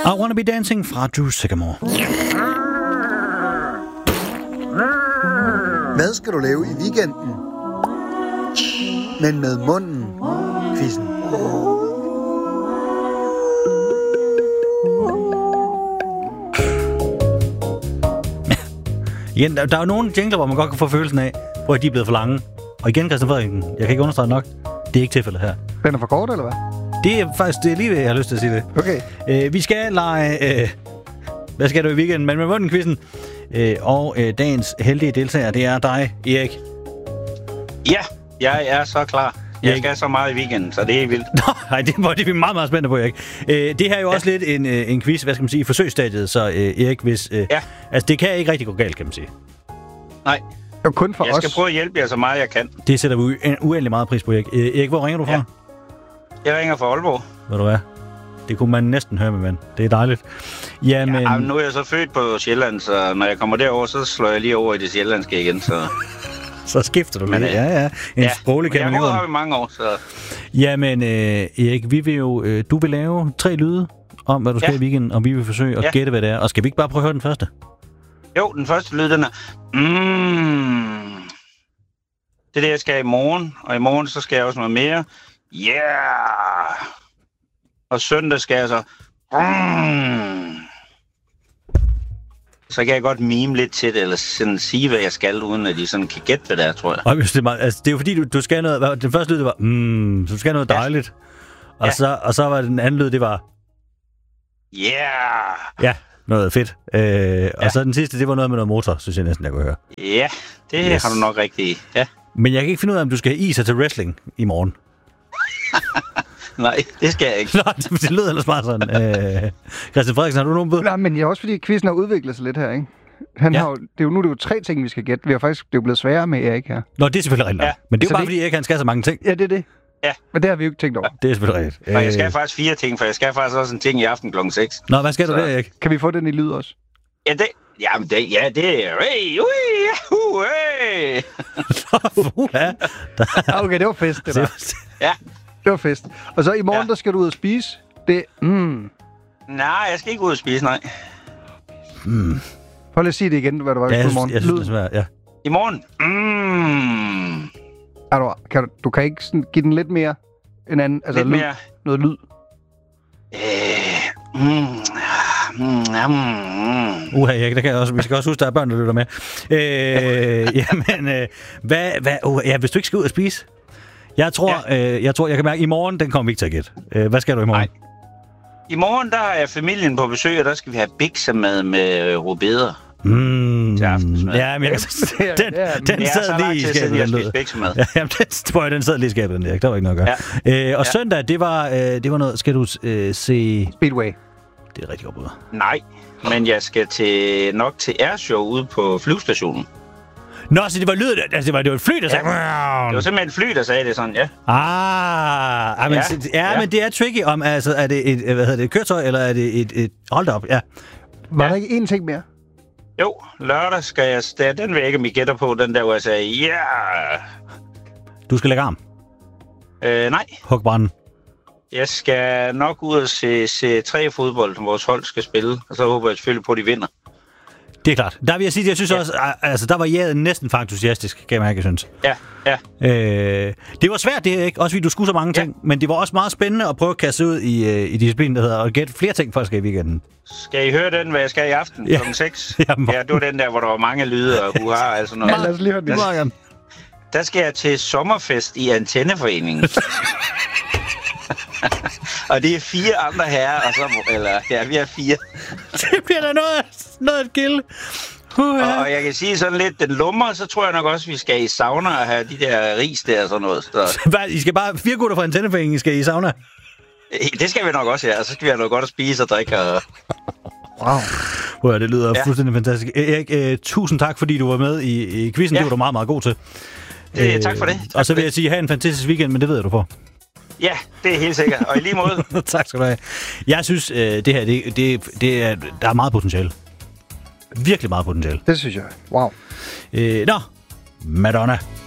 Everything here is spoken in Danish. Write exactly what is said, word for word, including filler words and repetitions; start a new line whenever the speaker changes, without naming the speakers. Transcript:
I Wanna Be Dancing fra Drew Sycamore.
Hvad skal du lave i weekenden? Men med munden, quizzen.
Igen, der, der er jo nogle jingler, hvor man godt kan få følelsen af, hvor de er blevet for lange. Og igen, Christian Frederiksen, jeg kan ikke understrege nok, det er ikke tilfældet her.
Den er for kort, eller hvad?
Det er faktisk det er lige ved, jeg har lyst til at sige det.
Okay.
Øh, vi skal lege, øh, hvad skal du i weekenden, men med munden-quizzen. Øh, og øh, dagens heldige deltager, det er dig, Erik.
Ja, jeg er så klar. Jeg
Erik.
skal så meget i weekenden, så det er vildt.
Nej, det, det er vi meget, meget spændte på, Erik. Øh, det her er jo ja. også lidt en, øh, en quiz, hvad skal man sige, i forsøgsstadiet, så øh, Erik, hvis... Øh,
ja.
Altså, det kan ikke rigtig gå galt, kan man sige.
Nej.
Det er kun for
jeg
os.
skal prøve at hjælpe jer så meget, jeg kan.
Det sætter vi u- uendelig meget pris på, Erik. Øh, Erik, hvor ringer du fra?
Ja. Jeg ringer fra Aalborg.
Ved du hvad? Det kunne man næsten høre med, ven. Det er dejligt. Jamen...
Ja, nu er jeg så født på Sjælland, så når jeg kommer derover, så slår jeg lige over i det sjællandske igen, så...
Så skifter du lige.
Men, øh,
ja, ja. En
ja,
sproglig
jeg har
kameleon.
gået her i mange år, så...
Jamen, øh, Erik, vi vil jo... Øh, du vil lave tre lyde om, hvad du skal
ja.
i weekenden, og vi vil forsøge at
ja.
gætte, hvad det er. Og skal vi ikke bare prøve at høre den første?
Jo, den første lyd, den er... Mm. Det er det, jeg skal i morgen, og i morgen så skal jeg også noget mere. Yeah! Og søndag skal jeg så... Mm. Så kan jeg godt mime lidt til det, eller sådan sige, hvad jeg skal, uden at de sådan kan gætte, hvad det er, tror jeg.
Og det, er meget, altså, det er jo fordi, du, du skal noget... Den første lyd, det var... Mm, du skal noget dejligt. Ja. Og,
ja.
så, og så var den anden lyd, det var...
Yeah!
Ja, noget fedt. Øh, ja. Og
Ja.
så den sidste, det var noget med noget motor, synes jeg næsten, jeg kunne høre.
Ja, det
Yes.
yes. har du nok rigtigt i. Ja.
Men jeg kan ikke finde ud af, om du skal have is til wrestling i morgen.
Nej, det skal jeg ikke.
Nå, det, det lyder ellers bare sådan. Øh, Christian Frederiksen, har du nogen bud?
Nej, men jeg er også fordi, quizzen har udviklet sig lidt her, ikke? Han
Ja.
har jo, det er jo, nu er det jo tre ting, vi skal gætte. Vi har faktisk, det er jo blevet sværere med Erik her.
Nå, det er selvfølgelig rigtigt.
Ja.
Ja. Men det er
Så
jo bare,
det-
fordi Erik han skal så mange ting.
Ja, det er det.
Ja.
Men det har vi jo ikke tænkt over.
Det er selvfølgelig rigtigt.
Og jeg skal faktisk fire ting, for jeg skal faktisk også en ting i aften klokken seks.
Nå, hvad skal du
Så-
der, Erik?
Kan vi få den i lyd også?
Ja, det... Jamen, det, ja, det er... Hey, ui, yahu, hey.
Uha.
Ah, okay, det var fest, det der.
Ja.
Det var fest. Og så i morgen,
Ja.
der skal du ud og spise. Det mm.
Nej, jeg skal ikke ud og spise, nej.
Mm.
Prøv lige at sige det igen, hvad du var
Ja,
i
jeg,
morgen.
synes, jeg synes, det
Lyd.
er svært, ja.
I morgen? Mm.
Er du, kan du, du kan ikke sådan give den lidt mere en anden, altså
Lidt
lyd,
mere.
noget lyd.
Øh, mm, mm, mm.
Uha, Erik, der kan jeg også, vi skal også huske, der er børn, der lytter med. Øh, jamen, øh, hvad, hvad, uh, ja, hvis du ikke skal ud og spise. Jeg tror, ja. øh, jeg tror, jeg kan mærke, i morgen, den kommer vi ikke til at gætte. Øh, hvad skal du i morgen?
Nej. I morgen, der er familien på besøg, og der skal vi have biksemad med rødbeder.
Mm,
Til aftensmad.
ja, men jeg, den, den,
Ja,
den
Det er så
sad
lang
lige i
tid siden,
skabet,
jeg
den
spiste
lød.
biksemad.
Ja, jamen, den, tror jeg, den sad lige i skabet, den Erik. Der var ikke noget at gøre. Ja. Øh, og
Ja.
søndag, det var, øh, det var noget, skal du øh, se...
Speedway.
Det er rigtig godt bud.
Nej, men jeg skal til nok til airshow ude på flyvestationen.
Nå, så det var lydet, altså det var, det var et fly, der sagde...
Ja. Det var simpelthen et fly, der sagde det sådan, ja.
Ah, ja, men,
Ja,
ja,
ja.
men det er tricky om, altså, er det et, hvad hedder det, et køretøj, eller er det et, et hold op, ja.
Var
Ja.
der ikke én ting mere?
Jo, lørdag skal jeg... Der, den vil jeg ikke, om I gætter på, den der, hvor jeg sagde, ja. Yeah!
Du skal lægge arm.
Øh, nej,
Hug branden.
jeg skal nok ud og se, se tre fodbold, som vores hold skal spille. Og så håber jeg selvfølgelig på, at de vinder.
Det er klart. Der vil jeg sige, jeg synes
Ja.
også, altså der var jæden næsten for entusiastisk, kan jeg mærke, jeg synes.
Ja, ja.
Øh, det var svært det her, ikke? Også fordi du skulle så mange
Ja.
ting. Men det var også meget spændende at prøve at kaste ud i, øh, i disciplinen, der hedder at gætte flere ting, for at skal i weekenden.
Skal I høre den, hvad jeg skal i aften
Ja.
klokken seks?
Jamen.
Ja, det var den der, hvor der var mange lyde og hurra og alt sådan
Ja,
noget.
lad os lige høre den.
Det var jeg.
Der skal jeg til sommerfest i Antenneforeningen. Og det er fire andre herrer, og så... Eller, ja, vi er fire.
Det bliver da noget, noget at gilde. Uh,
Og jeg kan sige sådan lidt, den lummer, så tror jeg nok også, vi skal i sauna og have de der ris der og sådan noget. Så,
Hvad, I skal bare, fire gutter fra Antenneforeningen skal I sauna?
det skal vi nok også, ja. Og så skal vi have noget godt at spise og drikke. Og...
Wow.
Wow, det lyder ja.
Ja.
fuldstændig fantastisk. Erik, øh, tusind tak, fordi du var med i, i quizzen. Ja.
Ja.
Det var du meget, meget god til.
Det, tak for det. Tak
og så
for
vil
det.
jeg sige, have en fantastisk weekend, men det ved jeg, du får.
Ja, det er helt sikkert. Og i lige måde.
Tak skal du have. Jeg synes, øh, det her, det, det, det er, der er meget potentiale. Virkelig meget potentiale.
Det synes jeg. Wow.
Øh, nå, Madonna.